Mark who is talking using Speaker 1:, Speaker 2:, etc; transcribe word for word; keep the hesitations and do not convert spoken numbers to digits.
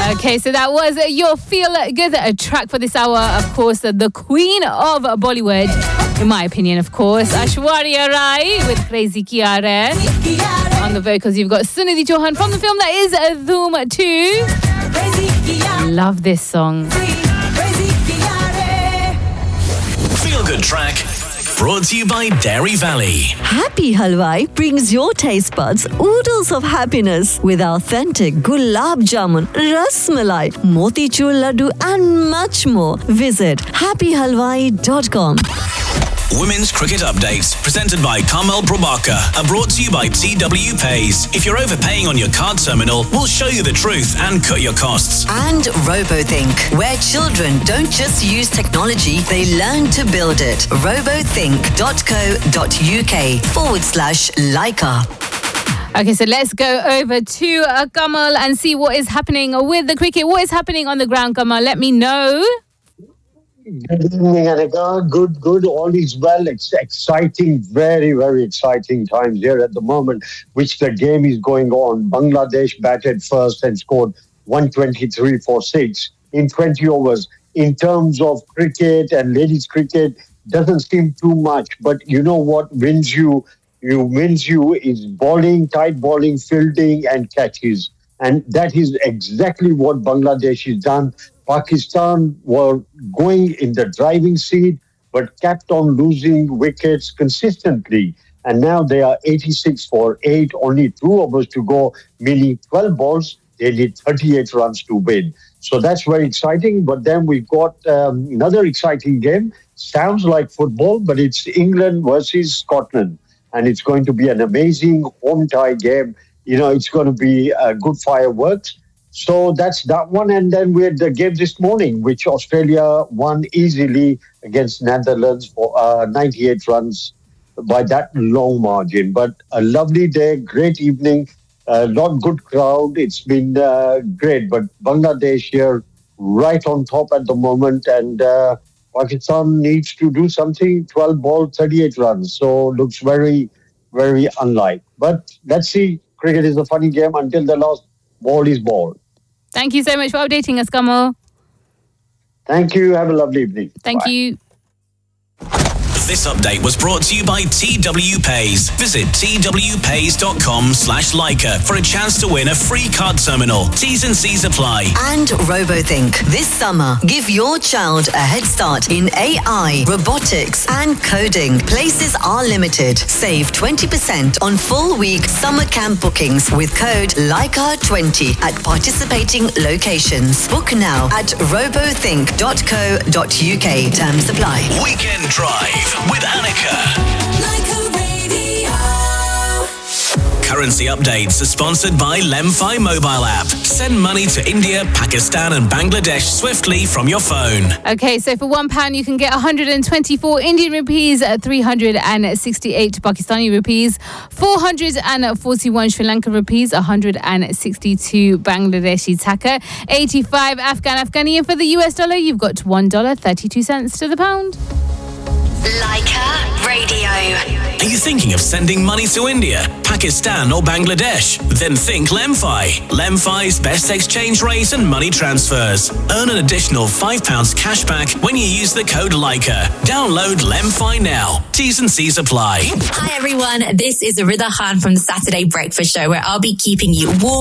Speaker 1: Okay, so that was your Feel Good a track for this hour. Of course, the queen of Bollywood, in my opinion, of course, Aishwarya Rai with Crazy Kiya Re. On the vocals, you've got Sunidhi Chauhan from the film that is Dhoom two. Love this song.
Speaker 2: Feel Good track. Brought to you by Dairy Valley.
Speaker 3: Happy Halwai brings your taste buds oodles of happiness with authentic gulab jamun, ras malai, motichur laddu and much more. Visit happy halwai dot com.
Speaker 2: Women's Cricket Updates, presented by Kamal Prabhakar, are brought to you by T W Pays. If you're overpaying on your card terminal, we'll show you the truth and cut your costs.
Speaker 3: And RoboThink, where children don't just use technology, they learn to build it. robothink.co.uk forward slash Leica.
Speaker 1: Okay, so let's go over to uh, Kamal and see what is happening with the cricket. What is happening on the ground, Kamal? Let me know.
Speaker 4: Good evening, Anika. Good, good. All is well. It's exciting, very, very exciting times here at the moment, which the game is going on. Bangladesh batted first and scored one twenty-three for six in twenty overs. In terms of cricket and ladies cricket, doesn't seem too much. But you know what wins you? You wins you is bowling, tight bowling, fielding and catches. And that is exactly what Bangladesh has done. Pakistan were going in the driving seat, but kept on losing wickets consistently. And now they are eighty-six for eight, only two overs to go, meaning twelve balls. They need thirty-eight runs to win. So that's very exciting. But then we've got um, another exciting game. Sounds like football, but it's England versus Scotland. And it's going to be an amazing home tie game. You know, it's going to be uh, good fireworks. So that's that one. And then we had the game this morning, which Australia won easily against Netherlands for uh, ninety-eight runs by that long margin. But a lovely day, great evening, a uh, lot good crowd. It's been uh, great. But Bangladesh here right on top at the moment. And uh, Pakistan needs to do something. twelve ball, thirty-eight runs. So looks very, very unlike. But let's see. Cricket is a funny game until the last ball is ball.
Speaker 1: Thank you so much for updating us, Kamal.
Speaker 4: Thank you. Have a lovely evening.
Speaker 1: Thank
Speaker 4: Bye.
Speaker 1: you.
Speaker 2: This update was brought to you by T W Pays. Visit twpays.com slash Leica for a chance to win a free card terminal. T's and C's apply.
Speaker 3: And RoboThink. This summer, give your child a head start in A I, robotics and coding. Places are limited. Save twenty percent on full week summer camp bookings with code Leica twenty at participating locations. Book now at robothink dot co dot uk. Terms apply.
Speaker 2: Weekend Drive with Annika. Currency updates are sponsored by Lemfi mobile app. Send money to India, Pakistan and Bangladesh swiftly from your phone.
Speaker 1: Okay, so for one pound you can get one hundred twenty-four Indian rupees, three hundred sixty-eight Pakistani rupees, four hundred forty-one Sri Lankan rupees, one hundred sixty-two Bangladeshi taka, eighty-five Afghan Afghani, and for the U S dollar you've got one dollar thirty-two cents to the pound.
Speaker 5: Leica Radio.
Speaker 2: Are you thinking of sending money to India, Pakistan or Bangladesh? Then think Lemfi. Lemfi's best exchange rate and money transfers. Earn an additional five pounds cash back when you use the code Leica. Download Lemfi now. T's and C's apply.
Speaker 5: Hi everyone, this is Rida Khan from the Saturday Breakfast Show, where I'll be keeping you warm